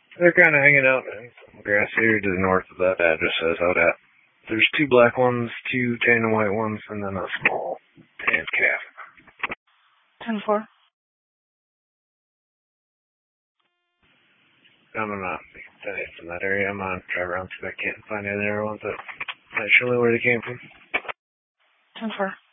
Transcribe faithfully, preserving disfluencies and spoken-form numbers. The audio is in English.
They're kind of hanging out in some grass area to the north of that address says out at. There's two black ones, two tan and white ones, and then a small tan calf. ten four. I'm not from that area. I'm on try around see if I can't find any other ones that might show me where they came from. ten four.